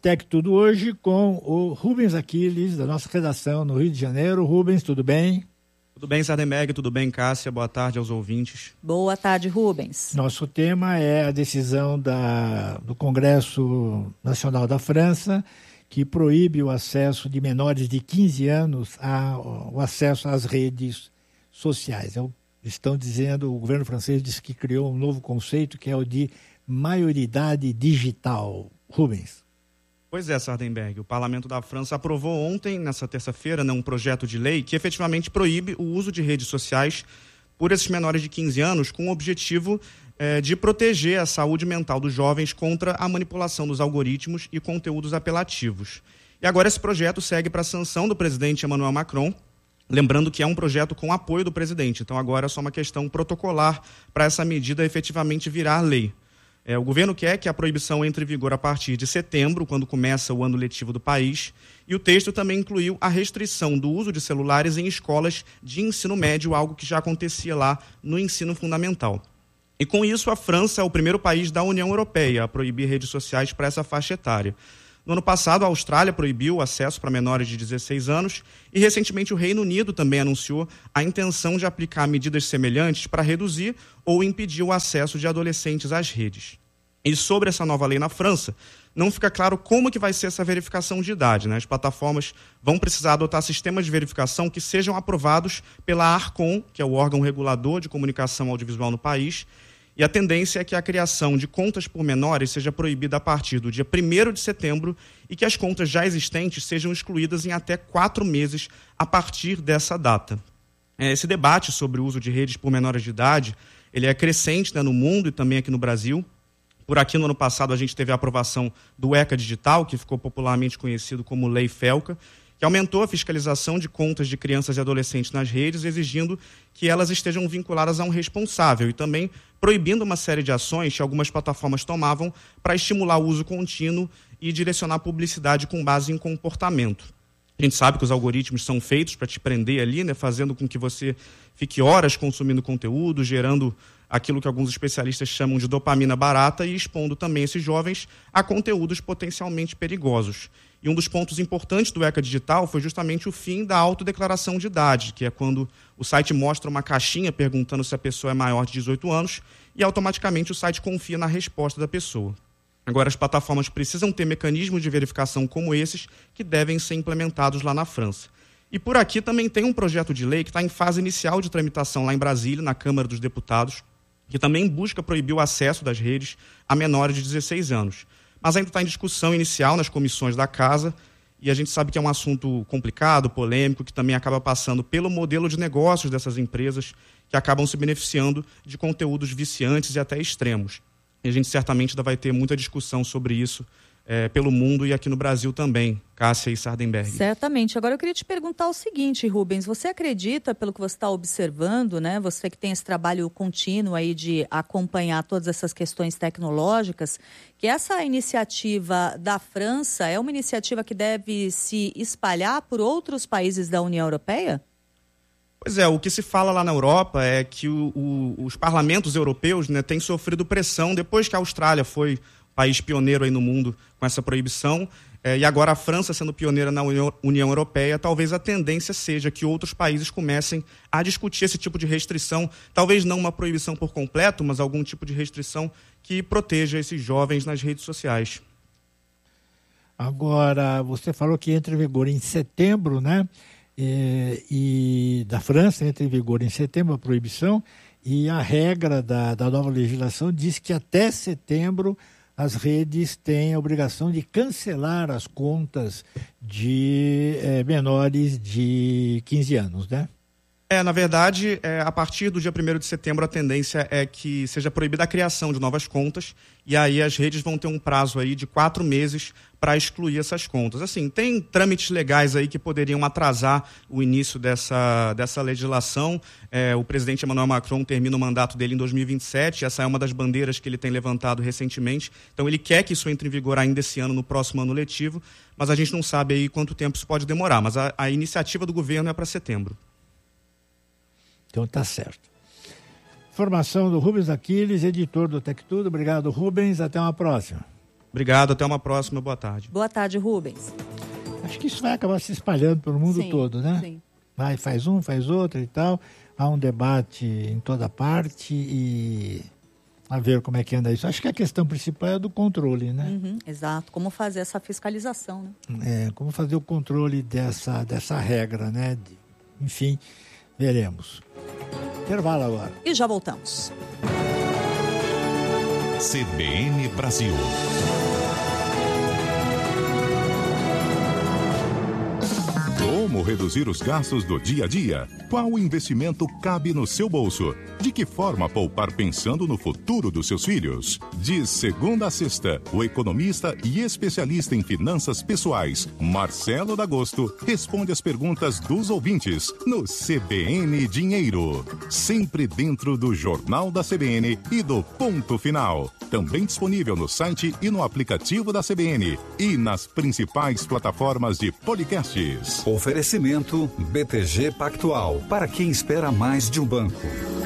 Tech Tudo hoje com o Rubens Aquiles, da nossa redação no Rio de Janeiro. Rubens, tudo bem? Tudo bem, Sardenberg, tudo bem, Cássia? Boa tarde aos ouvintes. Boa tarde, Rubens. Nosso tema é a decisão do Congresso Nacional da França, que proíbe o acesso de menores de 15 anos ao acesso às redes sociais. Estão dizendo, o governo francês disse que criou um novo conceito, que é o de maioridade digital. Rubens. Pois é, Sardenberg, o Parlamento da França aprovou ontem, nessa terça-feira, um projeto de lei que efetivamente proíbe o uso de redes sociais por esses menores de 15 anos, com o objetivo de proteger a saúde mental dos jovens contra a manipulação dos algoritmos e conteúdos apelativos. E agora esse projeto segue para a sanção do presidente Emmanuel Macron, lembrando que é um projeto com apoio do presidente, então agora é só uma questão protocolar para essa medida efetivamente virar lei. O governo quer que a proibição entre em vigor a partir de setembro, quando começa o ano letivo do país, e o texto também incluiu a restrição do uso de celulares em escolas de ensino médio, algo que já acontecia lá no ensino fundamental. E com isso, a França é o primeiro país da União Europeia a proibir redes sociais para essa faixa etária. No ano passado, a Austrália proibiu o acesso para menores de 16 anos e, recentemente, o Reino Unido também anunciou a intenção de aplicar medidas semelhantes para reduzir ou impedir o acesso de adolescentes às redes. E sobre essa nova lei na França, não fica claro como que vai ser essa verificação de idade, né? As plataformas vão precisar adotar sistemas de verificação que sejam aprovados pela Arcom, que é o órgão regulador de comunicação audiovisual no país, e a tendência é que a criação de contas por menores seja proibida a partir do dia 1º de setembro e que as contas já existentes sejam excluídas em até 4 meses a partir dessa data. Esse debate sobre o uso de redes por menores de idade, ele é crescente, né, no mundo e também aqui no Brasil. Por aqui, no ano passado, a gente teve a aprovação do ECA Digital, que ficou popularmente conhecido como Lei FELCA, que aumentou a fiscalização de contas de crianças e adolescentes nas redes, exigindo que elas estejam vinculadas a um responsável e também proibindo uma série de ações que algumas plataformas tomavam para estimular o uso contínuo e direcionar publicidade com base em comportamento. A gente sabe que os algoritmos são feitos para te prender ali, né, fazendo com que você fique horas consumindo conteúdo, gerando aquilo que alguns especialistas chamam de dopamina barata e expondo também esses jovens a conteúdos potencialmente perigosos. E um dos pontos importantes do ECA Digital foi justamente o fim da autodeclaração de idade, que é quando o site mostra uma caixinha perguntando se a pessoa é maior de 18 anos e automaticamente o site confia na resposta da pessoa. Agora, as plataformas precisam ter mecanismos de verificação como esses que devem ser implementados lá na França. E por aqui também tem um projeto de lei que está em fase inicial de tramitação lá em Brasília, na Câmara dos Deputados, que também busca proibir o acesso das redes a menores de 16 anos. Mas ainda está em discussão inicial nas comissões da Casa e a gente sabe que é um assunto complicado, polêmico, que também acaba passando pelo modelo de negócios dessas empresas que acabam se beneficiando de conteúdos viciantes e até extremos. E a gente certamente ainda vai ter muita discussão sobre isso pelo mundo e aqui no Brasil também, Cássia e Sardenberg. Certamente. Agora eu queria te perguntar o seguinte, Rubens, você acredita, pelo que você está observando, né, você que tem esse trabalho contínuo aí de acompanhar todas essas questões tecnológicas, que essa iniciativa da França é uma iniciativa que deve se espalhar por outros países da União Europeia? Pois é, o que se fala lá na Europa é que os parlamentos europeus, né, têm sofrido pressão depois que a Austrália foi país pioneiro aí no mundo com essa proibição, e agora a França sendo pioneira na União Europeia, talvez a tendência seja que outros países comecem a discutir esse tipo de restrição, talvez não uma proibição por completo, mas algum tipo de restrição que proteja esses jovens nas redes sociais. Agora, você falou que entra em vigor em setembro, né? E da França entra em vigor em setembro a proibição, e a regra da nova legislação diz que até setembro as redes têm a obrigação de cancelar as contas de menores de 15 anos, né? Na verdade, a partir do dia 1º de setembro, a tendência é que seja proibida a criação de novas contas e aí as redes vão ter um prazo aí de 4 meses para excluir essas contas. Assim, tem trâmites legais aí que poderiam atrasar o início dessa legislação. O presidente Emmanuel Macron termina o mandato dele em 2027, essa é uma das bandeiras que ele tem levantado recentemente. Então ele quer que isso entre em vigor ainda esse ano, no próximo ano letivo, mas a gente não sabe aí quanto tempo isso pode demorar. Mas a iniciativa do governo é para setembro. Então tá certo. Informação do Rubens Aquiles, editor do Tech Tudo. Obrigado, Rubens. Até uma próxima. Obrigado, até uma próxima, boa tarde. Boa tarde, Rubens. Acho que isso vai acabar se espalhando pelo mundo todo, né? Sim. Vai, faz um, faz outro e tal. Há um debate em toda parte e a ver como é que anda isso. Acho que a questão principal é do controle, né? Exato. Como fazer essa fiscalização, né? Como fazer o controle dessa regra, né? Enfim, veremos. Intervalo agora. E já voltamos. CBN Brasil. Como reduzir os gastos do dia a dia? Qual investimento cabe no seu bolso? De que forma poupar pensando no futuro dos seus filhos? De segunda a sexta, o economista e especialista em finanças pessoais, Marcelo D'Agosto, responde as perguntas dos ouvintes no CBN Dinheiro. Sempre dentro do Jornal da CBN e do Ponto Final. Também disponível no site e no aplicativo da CBN e nas principais plataformas de podcasts. Oferecimento BTG Pactual, para quem espera mais de um banco.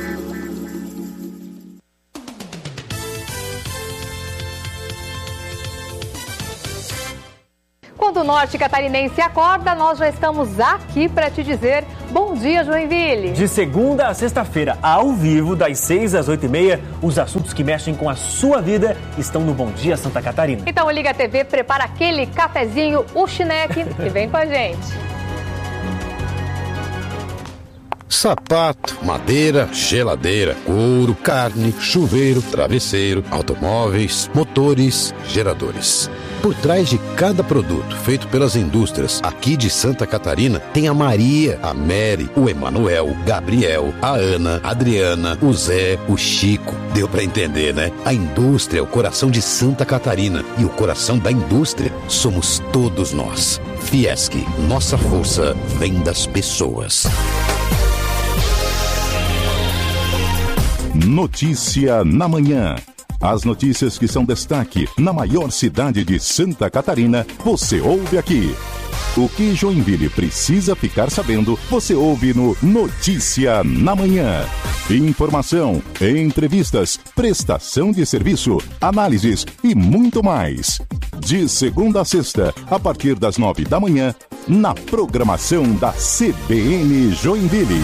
Quando o norte catarinense acorda, nós já estamos aqui para te dizer bom dia, Joinville. De segunda a sexta-feira, ao vivo, das 6 às 8h30, os assuntos que mexem com a sua vida estão no Bom Dia Santa Catarina. Então liga a TV, prepara aquele cafezinho, o chineque e vem com a gente. Sapato, madeira, geladeira, couro, carne, chuveiro, travesseiro, automóveis, motores, geradores. Por trás de cada produto feito pelas indústrias aqui de Santa Catarina, tem a Maria, a Mary, o Emanuel, Gabriel, a Ana, a Adriana, o Zé, o Chico. Deu pra entender, né? A indústria é o coração de Santa Catarina e o coração da indústria somos todos nós. Fiesc, nossa força vem das pessoas. Notícia na manhã. As notícias que são destaque na maior cidade de Santa Catarina, você ouve aqui. O que Joinville precisa ficar sabendo, você ouve no Notícia na Manhã. Informação, entrevistas, prestação de serviço, análises e muito mais. De segunda a sexta, a partir das 9 da manhã, na programação da CBN Joinville.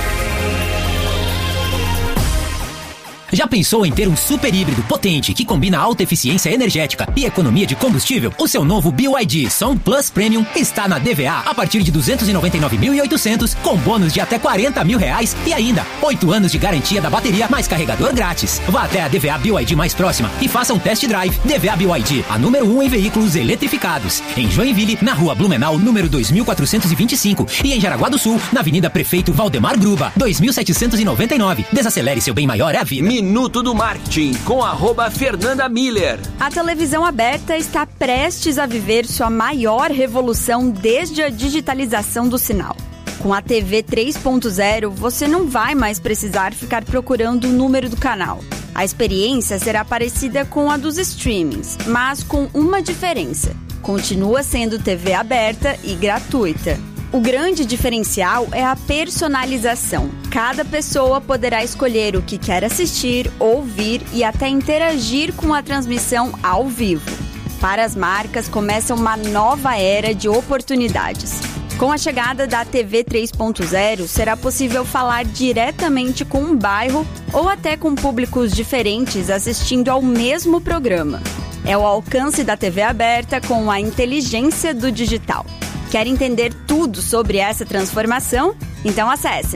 Já pensou em ter um super híbrido potente que combina alta eficiência energética e economia de combustível? O seu novo BYD Som Plus Premium está na DVA a partir de 299.800, com bônus de até R$40.000 e ainda 8 anos de garantia da bateria mais carregador grátis. Vá até a DVA BYD mais próxima e faça um test drive. DVA BYD, a número 1 em veículos eletrificados. Em Joinville, na Rua Blumenau, número 2425 e em Jaraguá do Sul, na Avenida Prefeito Valdemar Gruba, 2799. Desacelere, seu bem maior é a vida. Minuto do Marketing, com @Fernanda Miller. A televisão aberta está prestes a viver sua maior revolução desde a digitalização do sinal. Com a TV 3.0, você não vai mais precisar ficar procurando o número do canal. A experiência será parecida com a dos streamings, mas com uma diferença. Continua sendo TV aberta e gratuita. O grande diferencial é a personalização. Cada pessoa poderá escolher o que quer assistir, ouvir e até interagir com a transmissão ao vivo. Para as marcas, começa uma nova era de oportunidades. Com a chegada da TV 3.0, será possível falar diretamente com um bairro ou até com públicos diferentes assistindo ao mesmo programa. É o alcance da TV aberta com a inteligência do digital. Quer entender tudo sobre essa transformação? Então acesse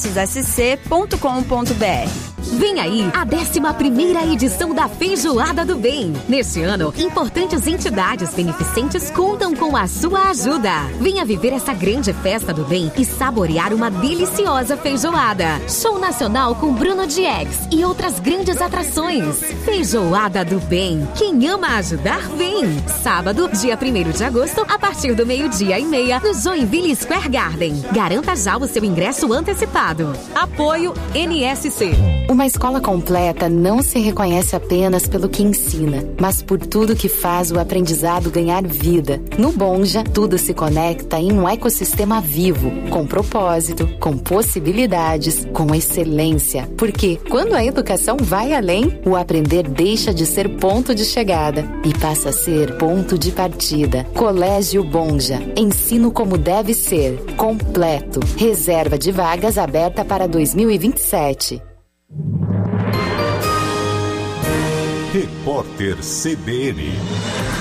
negóciossc.com.br. Vem aí a 11ª edição da Feijoada do Bem. Neste ano, importantes entidades beneficentes contam com a sua ajuda. Venha viver essa grande festa do bem e saborear uma deliciosa feijoada. Show nacional com Bruno Diex e outras grandes atrações. Feijoada do Bem. Quem ama ajudar, vem. Sábado, dia 1º de agosto, a partir do 12h30, no Joinville Square Garden. Garanta já o seu ingresso antecipado. Apoio NSC. Uma Uma escola completa não se reconhece apenas pelo que ensina, mas por tudo que faz o aprendizado ganhar vida. No Bonja, tudo se conecta em um ecossistema vivo, com propósito, com possibilidades, com excelência. Porque quando a educação vai além, o aprender deixa de ser ponto de chegada e passa a ser ponto de partida. Colégio Bonja. Ensino como deve ser. Completo. Reserva de vagas aberta para 2027. Repórter CBN.